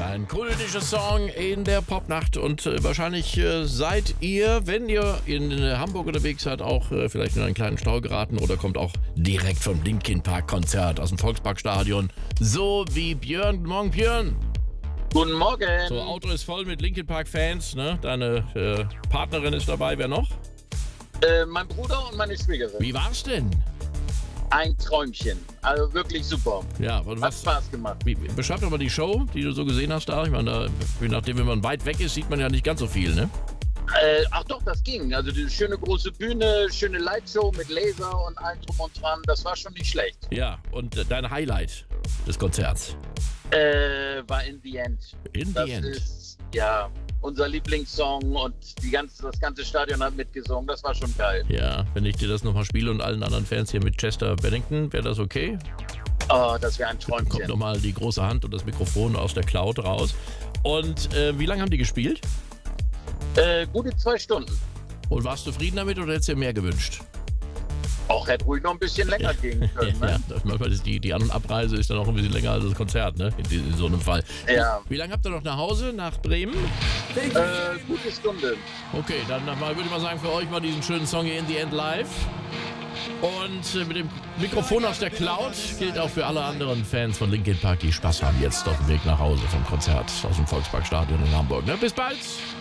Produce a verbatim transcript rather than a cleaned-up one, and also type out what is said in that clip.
Ein kultischer Song in der Popnacht und äh, wahrscheinlich äh, seid ihr, wenn ihr in äh, Hamburg unterwegs seid, auch äh, vielleicht in einen kleinen Stau geraten oder kommt auch direkt vom Linkin Park Konzert aus dem Volksparkstadion. So wie Björn. Guten Morgen, Björn. Guten Morgen. So, Auto ist voll mit Linkin Park Fans, ne? Deine äh, Partnerin ist dabei, wer noch? Äh, mein Bruder und meine Schwiegerin. Wie war's denn? Ein Träumchen. Also wirklich super. Ja, und Hat was, Spaß gemacht. wie, beschreib doch mal die Show, die du so gesehen hast da. Ich meine, da, je nachdem, wenn man weit weg ist, sieht man ja nicht ganz so viel, ne? Äh, ach doch, das ging. Also die schöne große Bühne, schöne Lightshow mit Laser und allem drum und dran. Das war schon nicht schlecht. Ja, und äh, dein Highlight des Konzerts? Äh, war In the End. In das the End. ist, ja, unser Lieblingssong und die ganze, das ganze Stadion hat mitgesungen. Das war schon geil. Ja, wenn ich dir das nochmal spiele und allen anderen Fans hier mit Chester Bennington, wäre das okay? Oh, das wäre ein Kommt Träumchen. nochmal die große Hand und das Mikrofon aus der Cloud raus. Und äh, wie lange haben die gespielt? Äh, gute zwei Stunden. Und warst du zufrieden damit oder hättest du dir mehr gewünscht? Auch hätte ruhig noch ein bisschen länger gehen können. Ja, Ne? das, manchmal ist die, die An- und Abreise ist dann auch ein bisschen länger als das Konzert, ne? In, in so einem Fall. Ja. Wie lange habt ihr noch nach Hause, nach Bremen? Äh, gute Stunde. Okay, dann nochmal, würde ich mal sagen, für euch mal diesen schönen Song hier In the End live. Und äh, mit dem Mikrofon aus der Cloud gilt auch für alle anderen Fans von Linkin Park, die Spaß haben jetzt auf dem Weg nach Hause vom Konzert aus dem Volksparkstadion in Hamburg. Ne? Bis bald!